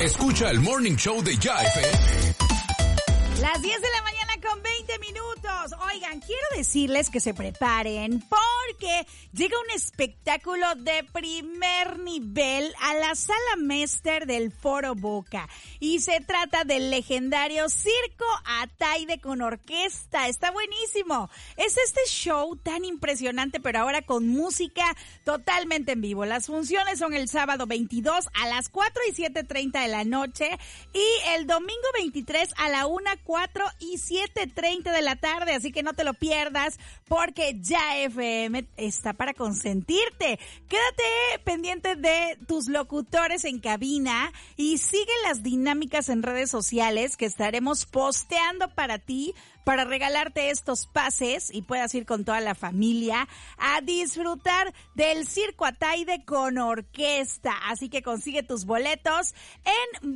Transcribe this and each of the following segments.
Escucha el Morning Show de Ya FM. Las 10 de la mañana con 20 minutos. Oigan, quiero decirles que se preparen porque llega un espectáculo de primer nivel a la Sala Mester del Foro Boca. Y se trata del legendario Circo Ataide con orquesta. Está buenísimo. Es este show tan impresionante, pero ahora con música totalmente en vivo. Las funciones son el sábado 22 a las 4 y 7:30 de la noche y el domingo 23 a la 1, 4 y 7:30 de la tarde, así que no te lo pierdas porque Ya FM está para consentirte. Quédate pendiente de tus locutores en cabina y sigue las dinámicas en redes sociales que estaremos posteando para ti, para regalarte estos pases y puedas ir con toda la familia a disfrutar del Circo Ataide con orquesta. Así que consigue tus boletos en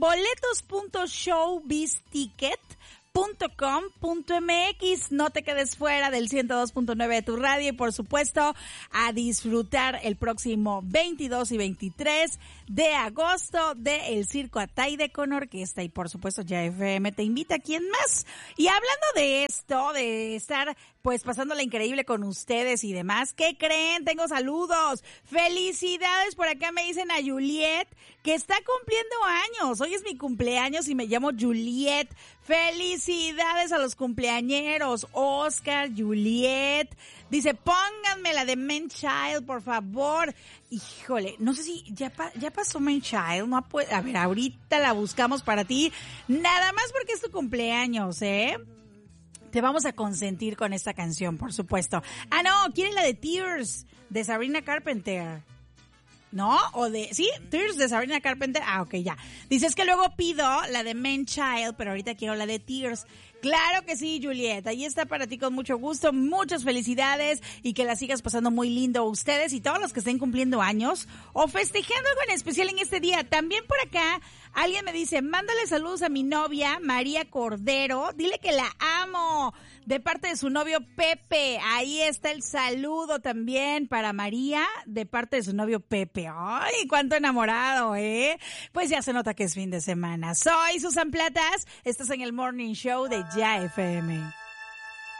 boletos.showbizticket.com.mx. No te quedes fuera del 102.9 de tu radio y por supuesto a disfrutar el próximo 22 y 23 de agosto de el Circo Ataide con orquesta y por supuesto Ya FM te invita a quién más. Y hablando de esto, de estar pues pasándola increíble con ustedes y demás, ¿qué creen? Tengo saludos. Felicidades, por acá me dicen a Juliet que está cumpliendo años. Hoy es mi cumpleaños y me llamo Juliet. Felicidades a los cumpleañeros, Oscar, Juliet. Dice, pónganme la de Man Child, por favor. Híjole, no sé si ya pasó Man Child. No puede, a ver, ahorita la buscamos para ti. Nada más porque es tu cumpleaños, ¿eh? Te vamos a consentir con esta canción, por supuesto. Ah, no, quieren la de Tears, de Sabrina Carpenter. ¿No? ¿Sí? Tears de Sabrina Carpenter. Ah, ok, ya. Dices que luego pido la de Man Child, pero ahorita quiero la de Tears. Claro que sí, Juliet. Ahí está para ti con mucho gusto. Muchas felicidades y que la sigas pasando muy lindo ustedes y todos los que estén cumpliendo años o festejando algo en especial en este día. También por acá alguien me dice, mándale saludos a mi novia María Cordero. Dile que la amo de parte de su novio Pepe. Ahí está el saludo también para María de parte de su novio Pepe. Ay, cuánto enamorado, ¿eh? Pues ya se nota que es fin de semana. Soy Susan Platas. Estás en el Morning Show de Ya FM.